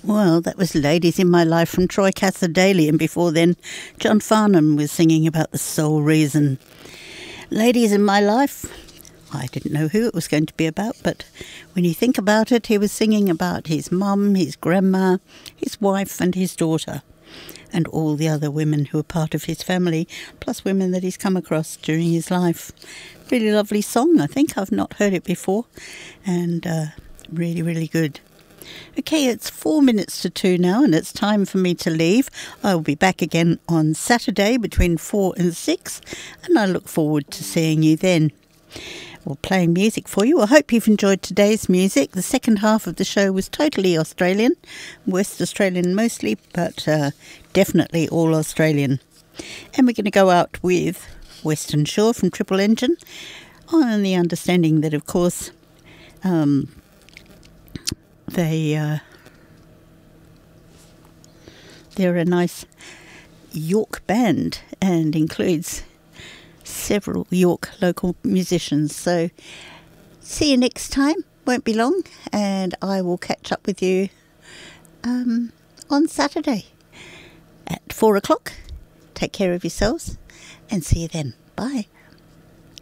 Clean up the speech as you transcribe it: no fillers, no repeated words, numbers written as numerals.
Well, that was Ladies in My Life from Troy Cassar-Daley, and before then, John Farnham was singing about the sole reason. Ladies in My Life, I didn't know who it was going to be about, but when you think about it, he was singing about his mum, his grandma, his wife and his daughter, and all the other women who are part of his family, plus women that he's come across during his life. Really lovely song, I think. I've not heard it before, and really, really good. Okay, it's 4 minutes to 2 now, and it's time for me to leave. I'll be back again on Saturday between 4 and 6, and I look forward to seeing you then. Well, playing music for you. I hope you've enjoyed today's music. The second half of the show was totally Australian, West Australian mostly, but definitely all Australian. And we're going to go out with Western Shore from Triple Engine, on the understanding that, of course, they're a nice York band and includes several York local musicians. So see you next time, won't be long, and I will catch up with you on Saturday at 4 o'clock. Take care of yourselves and see you then. Bye.